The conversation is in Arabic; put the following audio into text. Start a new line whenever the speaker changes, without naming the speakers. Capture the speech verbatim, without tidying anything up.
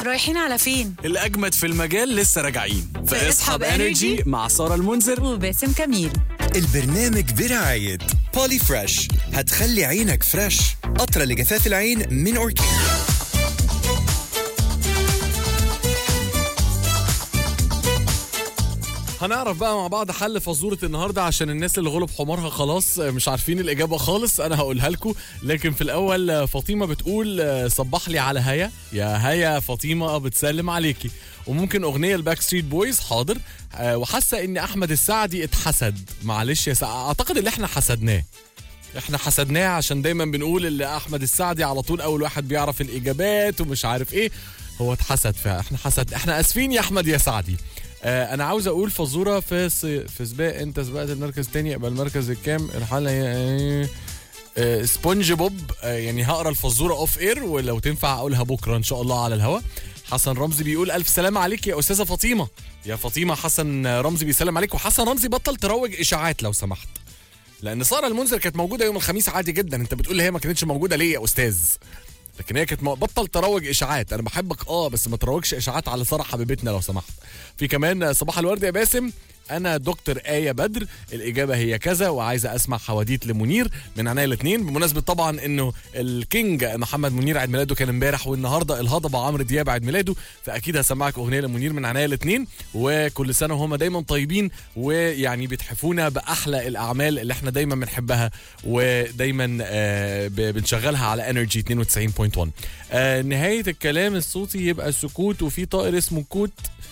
رايحين على فين؟
الأجمد في المجال لسه راجعين
في
في
اسحب
اسحب انرجي
Energy
مع سارة المنذر
وباسم كميل.
البرنامج برعاية بولي فريش، هتخلي عينك فريش. قطرة لجفاف العين من أوركيد.
هنعرف بقى مع بعض حل فزورة النهاردة عشان الناس اللي غلب حمارها خلاص مش عارفين الإجابة خالص. أنا هقولها لكم، لكن في الأول فاطمة بتقول صبح لي على هيا. يا هيا فاطمة بتسلم عليكي. وممكن أغنية الباك ستريت بويز، حاضر. وحاسة إن أحمد السعدي اتحسد. معلش يا سعدي، أعتقد اللي احنا حسدناه احنا حسدناه عشان دايما بنقول اللي احمد السعدي على طول اول واحد بيعرف الاجابات ومش عارف ايه. هو اتحسد فاحنا حسد احنا اسفين يا احمد يا سعدي. آه انا عاوز اقول فزوره في في سباق. انت سبقت المركز الثاني، يبقى المركز الكام الحاله؟ آه آه سبونج بوب. آه يعني هقرا الفزوره اوف اير، ولو تنفع اقولها بكره ان شاء الله على الهوا. حسن رمزي بيقول الف سلام عليك يا استاذه فاطمه. يا فاطمه حسن رمزي بيسلم عليك. وحسن رمزي بطل تروج اشاعات لو سمحت، لان ساره المنذر كانت موجوده يوم الخميس عادي جدا. انت بتقول هي ما كانتش موجوده ليه يا استاذ؟ لكن هي كانت بطل تروج اشاعات. انا بحبك اه بس ما تروجش اشاعات على ساره حبيبتنا لو سمحت. في كمان صباح الورد يا باسم، انا دكتور آية بدر، الاجابه هي كذا وعايزه اسمع حواديت لمنير من عناية الاثنين. بمناسبه طبعا انه الكينج محمد منير عيد ميلاده كان امبارح، والنهارده الهضبه عمرو دياب عيد ميلاده، فاكيد هسمعك اغنيه لمنير من عناية الاثنين. وكل سنه وهم دايما طيبين، ويعني بتحفونا باحلى الاعمال اللي احنا دايما بنحبها ودايما آه بنشغلها على انرجي اثنين وتسعين فاصلة واحد. آه نهايه الكلام الصوتي يبقى سكوت، وفي طائر اسمه كوت